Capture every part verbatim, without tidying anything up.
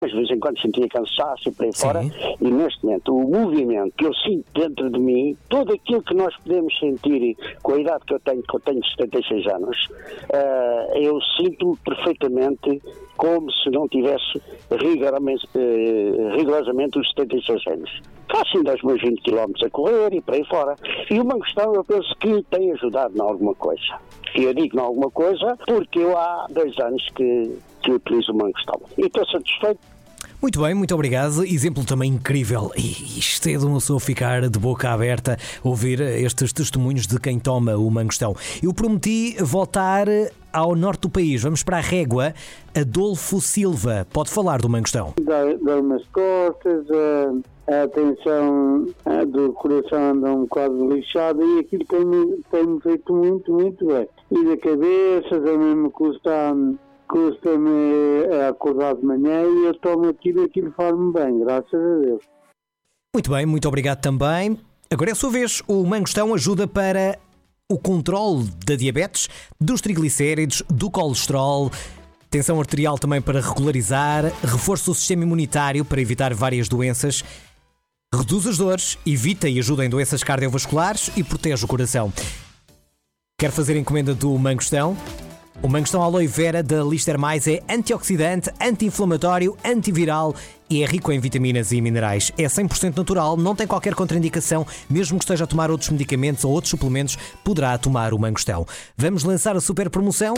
mas de vez em quando sentia cansaço e por aí Sim. fora, e neste momento o movimento que eu sinto dentro de mim, tudo aquilo que nós podemos sentir com a idade que eu tenho, que eu tenho setenta e seis anos, uh, eu sinto perfeitamente como se não tivesse rigorosamente, uh, rigorosamente os setenta e seis anos. Faço ainda os meus vinte quilómetros a correr e por aí fora. E o Mangostão eu penso que tem ajudado em alguma coisa. E eu digo em alguma coisa porque eu há dois anos que, que utilizo o Mangostão. E estou satisfeito. Muito bem, muito obrigado. Exemplo também incrível. E isto é de uma pessoa ficar de boca aberta a ouvir estes testemunhos de quem toma o Mangostão. Eu prometi voltar ao norte do país. Vamos para a Régua. Adolfo Silva, pode falar do Mangostão? Dá-me as costas, a, a tensão a do coração anda um bocado lixada e aquilo tem-me tem feito muito, muito bem. E da cabeça também me custa... custa-me acordar de manhã e eu tomo aquilo e aquilo faz-me bem, graças a Deus. Muito bem, muito obrigado também. Agora é a sua vez. O Mangostão ajuda para o controle da diabetes, dos triglicéridos, do colesterol, tensão arterial também para regularizar, reforça o sistema imunitário para evitar várias doenças, reduz as dores, evita e ajuda em doenças cardiovasculares e protege o coração. Quer fazer encomenda do Mangostão? O Mangostão Aloe Vera da Lister Mais é antioxidante, anti-inflamatório, antiviral e é rico em vitaminas e minerais. É cem por cento natural, não tem qualquer contraindicação, mesmo que esteja a tomar outros medicamentos ou outros suplementos, poderá tomar o Mangostão. Vamos lançar a super promoção?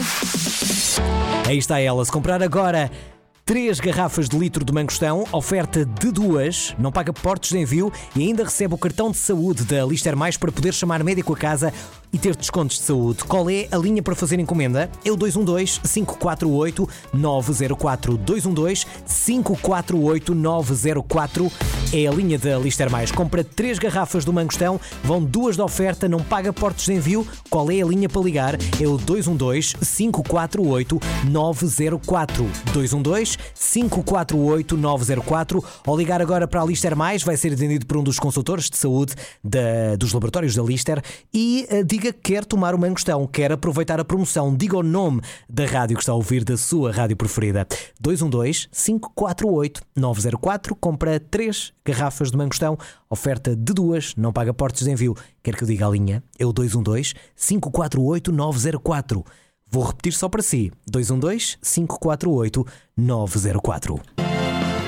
Aí está ela, se comprar agora três garrafas de litro de Mangostão, oferta de duas, não paga portos de envio e ainda recebe o cartão de saúde da Lister Mais para poder chamar médico a casa e ter descontos de saúde. Qual é a linha para fazer encomenda? É o dois um dois, cinco quatro oito, nove zero quatro. dois um dois, cinco quatro oito, nove zero quatro. É a linha da Lister Mais. Compra três garrafas do Mangostão, vão duas de oferta, não paga portos de envio. Qual é a linha para ligar? É o dois um dois, cinco quatro oito, nove zero quatro. dois um dois, cinco quatro oito, nove zero quatro. Ou ligar agora para a Lister Mais, vai ser atendido por um dos consultores de saúde da, dos laboratórios da Lister e uh, diga que quer tomar o Mangostão, quer aproveitar a promoção. Diga o nome da rádio que está a ouvir, da sua rádio preferida. dois um dois, cinco quatro oito, nove zero quatro. Compra três garrafas de Mangostão, oferta de duas, não paga portos de envio. Quer que eu diga a linha? É o dois um dois, cinco quatro oito, nove zero quatro. Vou repetir só para si. dois um dois, cinco quatro oito, nove zero quatro.